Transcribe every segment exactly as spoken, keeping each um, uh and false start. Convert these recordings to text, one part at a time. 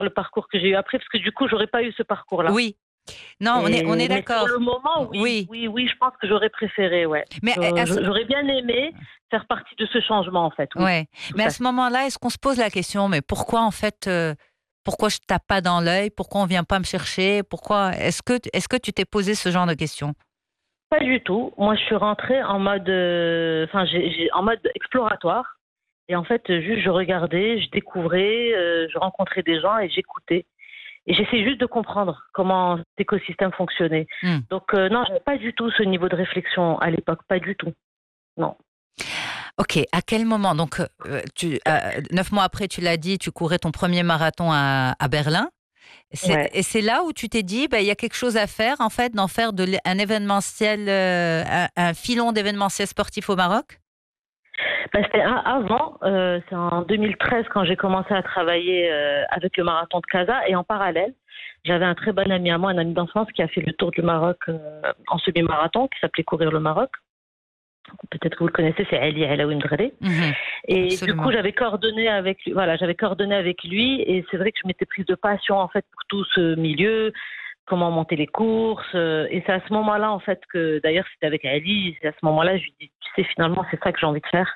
le parcours que j'ai eu après, parce que du coup, j'aurais pas eu ce parcours-là. Oui. Non, on est, on Et, est mais sur d'accord. le moment, oui, Oui. oui, oui, je pense que j'aurais préféré, ouais. Mais à ce, J'aurais bien aimé faire partie de ce changement, en fait, oui. ouais. Tout Mais à à ce fait. moment-là, est-ce qu'on se pose la question, mais pourquoi en fait, euh, pourquoi je tape pas dans l'œil? Pourquoi on vient pas me chercher? Pourquoi? Est-ce que, est-ce que tu t'es posé ce genre de questions? Pas du tout. Moi, je suis rentrée en mode, euh, enfin, j'ai, j'ai- en mode exploratoire. Et en fait, juste, je regardais, je découvrais, euh, je rencontrais des gens et j'écoutais. Et j'essayais juste de comprendre comment cet écosystème fonctionnait. Hmm. Donc, euh, non, j'avais pas du tout ce niveau de réflexion à l'époque, pas du tout. Non. Ok, à quel moment? Donc, euh, tu, euh, neuf mois après, tu l'as dit, tu courais ton premier marathon à, à Berlin. C'est- Ouais. Et c'est là où tu t'es dit, bah, il y a quelque chose à faire, en fait, d'en faire de, l'é- un événementiel, euh, un, un filon d'événementiel sportif au Maroc? Ben, c'était un- avant, euh, c'est en deux mille treize quand j'ai commencé à travailler euh, avec le marathon de Casa. Et en parallèle, j'avais un très bon ami à moi, un ami d'enfance qui a fait le tour du Maroc euh, en semi-marathon, qui s'appelait Courir le Maroc. Peut-être que vous le connaissez, c'est Ali Alaoui Mdredi. Mhm, Et du coup, absolument. j'avais coordonné avec lui. Voilà, j'avais coordonné avec lui, et c'est vrai que je m'étais prise de passion en fait pour tout ce milieu, comment monter les courses. euh, Et c'est à ce moment-là en fait que, d'ailleurs, c'était avec Ali. C'est à ce moment-là, je lui dis, tu sais, finalement, c'est ça que j'ai envie de faire.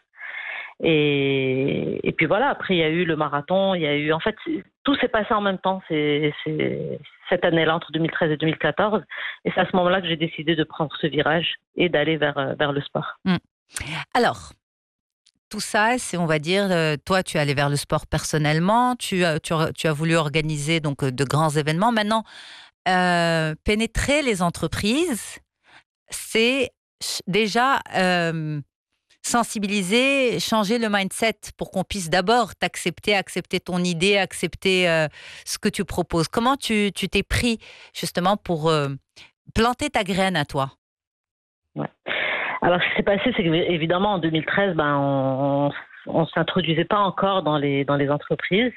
Et, et puis voilà. Après, il y a eu le marathon. Il y a eu, en fait, c'est- tout s'est passé en même temps. C'est, c'est cette année-là entre deux mille treize et deux mille quatorze. Et c'est à ce moment-là que j'ai décidé de prendre ce virage et d'aller vers euh, vers le sport. Mm. Alors, tout ça, c'est, on va dire, euh, toi, tu es allé vers le sport personnellement, tu as, tu as, tu as voulu organiser donc euh, de grands événements. Maintenant, euh, pénétrer les entreprises, c'est ch- déjà euh, sensibiliser, changer le mindset pour qu'on puisse d'abord t'accepter, accepter ton idée, accepter euh, ce que tu proposes. Comment tu tu t'es pris justement pour euh, planter ta graine à toi? Ouais. Alors, ce qui s'est passé, c'est qu'évidemment, en deux mille treize, ben, on on s'introduisait pas encore dans les, dans les entreprises.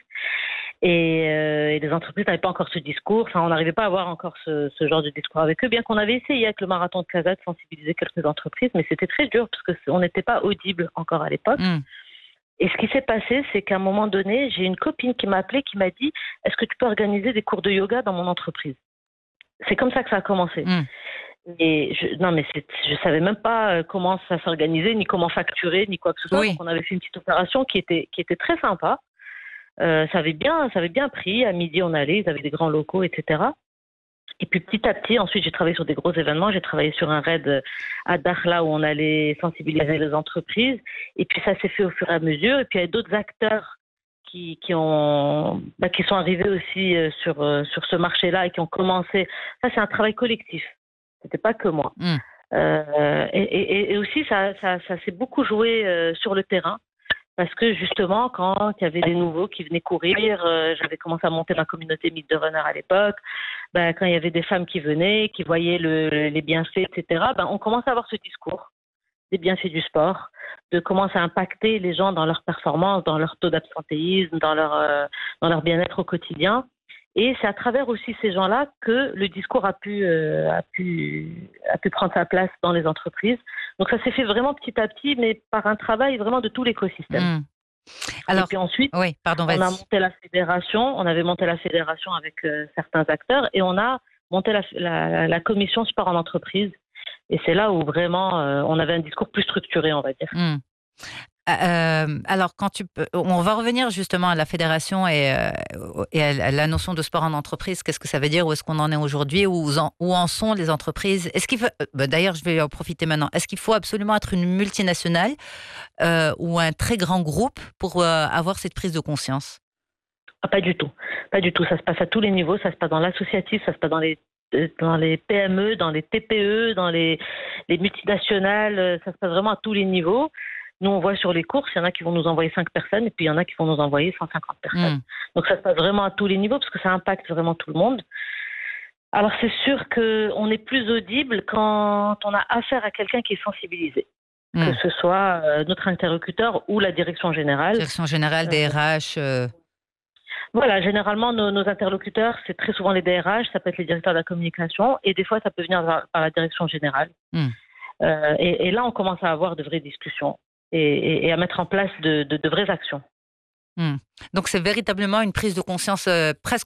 Et, euh, et les entreprises n'avaient pas encore ce discours. Enfin, on n'arrivait pas à avoir encore ce, ce genre de discours avec eux, bien qu'on avait essayé avec le marathon de Casa de sensibiliser quelques entreprises, mais c'était très dur parce que c- on n'était pas audible encore à l'époque. Hmm. Et ce qui s'est passé, c'est qu'à un moment donné, j'ai une copine qui m'a appelé, qui m'a dit, est-ce que tu peux organiser des cours de yoga dans mon entreprise? C'est comme ça que ça a commencé. Hmm. Et je, non, mais c'est- je savais même pas euh, comment ça s'organisait, ni comment facturer, ni quoi que ce soit. Donc, Oui. on avait fait une petite opération qui était, qui était très sympa. Euh, ça avait bien, ça avait bien pris. À midi, on allait, ils avaient des grands locaux, et cetera. Et puis, petit à petit, ensuite, j'ai travaillé sur des gros événements. J'ai travaillé sur un raid euh, à Dakhla où on allait sensibiliser les entreprises. Et puis, ça s'est fait au fur et à mesure. Et puis, il y a d'autres acteurs qui, qui ont, bah, qui sont arrivés aussi euh, sur, euh, sur ce marché-là et qui ont commencé. Ça, c'est un travail collectif. C'était pas que moi. Hmm. Euh, et, et, et aussi, ça, ça, ça s'est beaucoup joué euh, sur le terrain. Parce que justement, quand il y avait des nouveaux qui venaient courir, euh, j'avais commencé à monter ma communauté Meet the Runner à l'époque. Ben, quand il y avait des femmes qui venaient, qui voyaient le, les bienfaits, et cetera, ben, on commence à avoir ce discours des bienfaits du sport, de comment ça a impacté les gens dans leur performance, dans leur taux d'absentéisme, dans leur, euh, dans leur bien-être au quotidien. Et c'est à travers aussi ces gens-là que le discours a pu, euh, a pu, a pu prendre sa place dans les entreprises. Donc ça s'est fait vraiment petit à petit, mais par un travail vraiment de tout l'écosystème. Hmm. Et Alors, puis ensuite, oui, pardon, on a vas-y. monté la fédération, on avait monté la fédération avec euh, certains acteurs et on a monté la, la, la commission sport en entreprise. Et c'est là où vraiment euh, on avait un discours plus structuré, on va dire. Hmm. Euh, alors, quand tu peux, on va revenir justement à la fédération et, euh, et à la notion de sport en entreprise. Qu'est-ce que ça veut dire? Où est-ce qu'on en est aujourd'hui? Où en, où en sont les entreprises? Est-ce qu'il faut, bah, d'ailleurs, je vais en profiter maintenant. Est-ce qu'il faut absolument être une multinationale euh, ou un très grand groupe pour euh, avoir cette prise de conscience? Ah, pas du tout, pas du tout. Ça se passe à tous les niveaux. Ça se passe dans l'associatif, ça se passe dans les euh, dans les P M E, dans les T P E, dans les, les multinationales. euh, Ça se passe vraiment à tous les niveaux. Nous, on voit sur les courses, il y en a qui vont nous envoyer cinq personnes et puis il y en a qui vont nous envoyer cent cinquante personnes. Hmm. Donc ça se passe vraiment à tous les niveaux parce que ça impacte vraiment tout le monde. Alors c'est sûr qu'on est plus audible quand on a affaire à quelqu'un qui est sensibilisé, que Hmm. ce soit euh, notre interlocuteur ou la direction générale. Direction générale des Euh, R H. euh, voilà, généralement nos, nos interlocuteurs, c'est très souvent les D R H, ça peut être les directeurs de la communication et des fois ça peut venir par, par la direction générale. hmm. Euh, et, et là on commence à avoir de vraies discussions et, et, et à mettre en place de, de, de vraies actions. Hmm. Donc, c'est véritablement une prise de conscience euh, presque